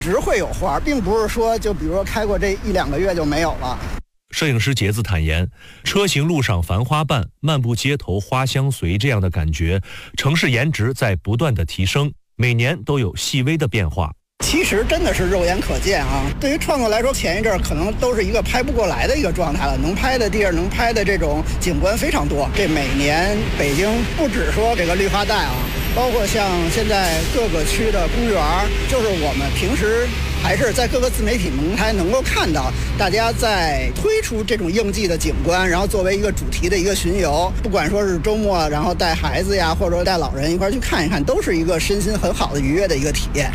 只会有花，并不是说就比如说开过这1-2个月就没有了。 摄影师杰子坦言，车行路上繁花瓣，漫步街头花香随这样的感觉，城市颜值在不断的提升，每年都有细微的变化。 其实真的是肉眼可见啊！对于创作来说，前一阵可能都是一个拍不过来的一个状态了，能拍的地儿、能拍的这种景观非常多。这每年北京不只说这个绿化带啊，包括像现在各个区的公园，就是我们平时还是在各个自媒体平台能够看到，大家在推出这种应季的景观，然后作为一个主题的一个巡游，不管说是周末，然后带孩子呀，或者说带老人一块去看一看，都是一个身心很好的愉悦的一个体验。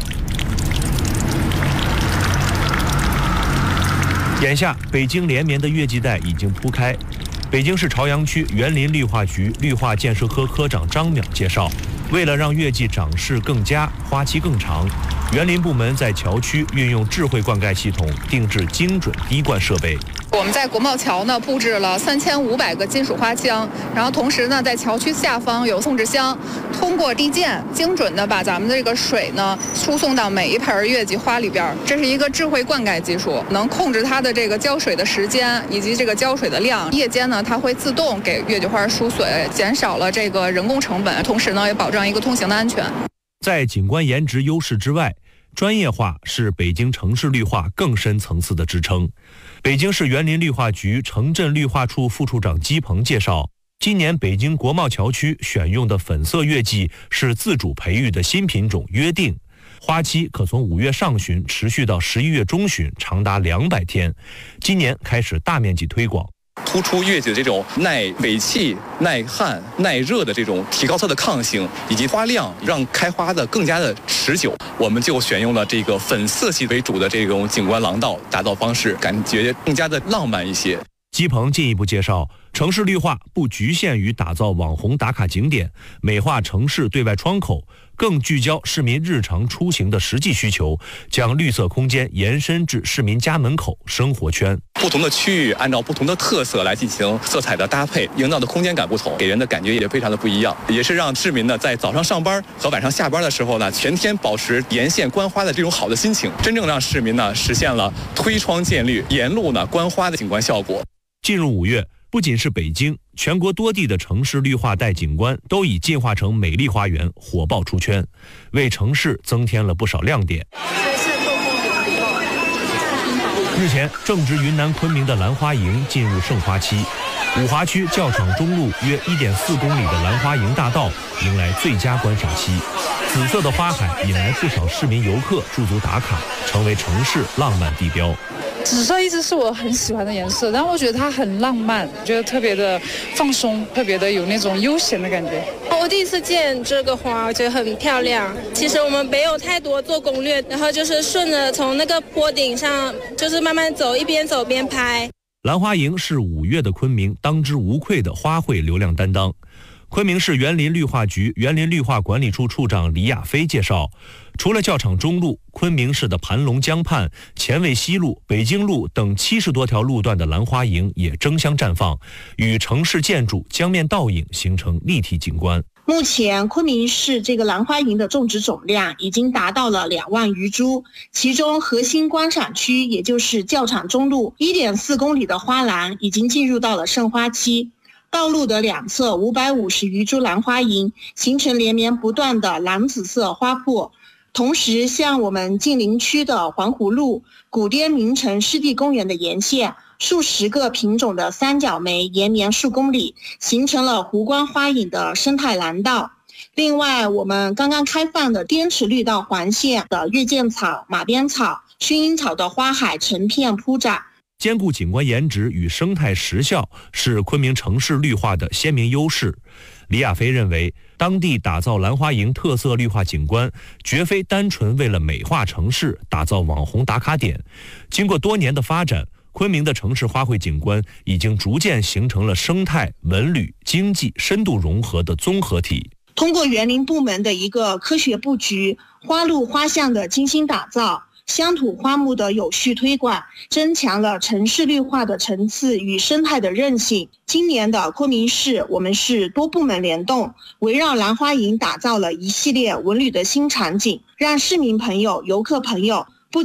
眼下，北京连绵的月季带已经铺开。北京市朝阳区园林绿化局绿化建设科科长张淼介绍，为了让月季长势更佳、花期更长，园林部门在桥区运用智慧灌溉系统，定制精准滴灌设备。 我们在国贸桥呢布置了3500个金属花枪，然后同时呢在桥区下方有控制箱，通过地涧精准的把咱们的这个水呢输送到每一盆月季花里边。这是一个智慧灌溉技术，能控制它的这个浇水的时间以及这个浇水的量。夜间呢它会自动给月季花输水，减少了这个人工成本，同时呢也保障一个通行的安全。 在景观颜值优势之外，专业化是北京城市绿化更深层次的支撑。北京市园林绿化局城镇绿化处副处长姬鹏介绍，今年北京国贸桥区选用的粉色月季是自主培育的新品种约定，花期可从5月上旬持续到11月中旬，长达200天。今年开始大面积推广， 突出月季的这种耐尾气、耐旱、耐热的这种，提高它的抗性以及花量，让开花的更加的持久。我们就选用了这个粉色系为主的这种景观廊道打造方式，感觉更加的浪漫一些。 姬鹏进一步介绍，城市绿化不局限于打造网红打卡景点，美化城市对外窗口，更聚焦市民日常出行的实际需求，将绿色空间延伸至市民家门口、生活圈。 不同的区域按照不同的特色来进行色彩的搭配，营造的空间感不同，给人的感觉也非常的不一样，也是让市民呢在早上上班和晚上下班的时候呢，全天保持沿线观花的这种好的心情，真正让市民呢实现了推窗见绿、沿路呢观花的景观效果。 进入5月，不仅是北京，全国多地的城市绿化带景观都已进化成美丽花园，火爆出圈，为城市增添了不少亮点。日前，正值云南昆明的兰花楹进入盛花期，五华区教场中路约1.4公里的兰花楹大道迎来最佳观赏期，紫色的花海引来不少市民游客驻足打卡，成为城市浪漫地标。 紫色一直是我很喜欢的颜色，但我觉得它很浪漫，觉得特别的放松，特别的有那种悠闲的感觉。 我第一次见这个花，我觉得很漂亮。其实我们没有太多做攻略，然后就是顺着从那个坡顶上，就是慢慢走，一边走边拍。 兰花楹是5月的昆明当之无愧的花卉流量担当。昆明市园林绿化局园林绿化管理处处长李亚飞介绍，除了教场中路，昆明市的盘龙江畔、前卫西路、北京路等70多条路段的兰花楹也争相绽放，与城市建筑江面倒影，形成立体景观。 目前昆明市这个兰花楹的种植总量已经达到了2万余株，其中核心观赏区也就是教场中路1.4公里的花栏已经进入到了盛花期，道路的两侧550余株兰花楹形成连绵不断的蓝紫色花圃。同时，像我们近邻区的环湖路、古滇名城湿地公园的沿线，数十个品种的三角梅延绵数公里，形成了湖光花影的生态廊道。另外，我们刚刚开放的滇池绿道环线的月见草、马鞭草、薰衣草的花海成片铺展。 兼顾景观颜值与生态实效是昆明城市绿化的鲜明优势。李亚飞认为，当地打造兰花楹特色绿化景观，绝非单纯为了美化城市、打造网红打卡点。经过多年的发展，昆明的城市花卉景观已经逐渐形成了生态、文旅、经济深度融合的综合体。 通过园林部门的一个科学布局，花路花巷的精心打造，乡土花木的有序推广，增强了城市绿化的层次与生态的韧性。今年的昆明市，我们是多部门联动，围绕兰花楹打造了一系列文旅的新场景，让市民朋友、游客朋友